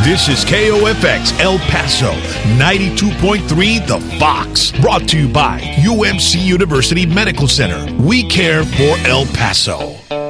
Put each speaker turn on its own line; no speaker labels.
This is KOFX El Paso, 92.3 The Fox. Brought to you by UMC University Medical Center. We care for El Paso.